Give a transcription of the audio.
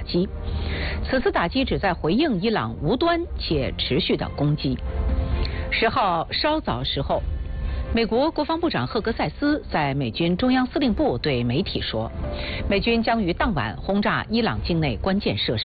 击。此次打击旨在回应伊朗无端且持续的攻击。10号稍早时候，美国国防部长赫格塞斯在美军中央司令部对媒体说，美军将于当晚轰炸伊朗境内关键设施。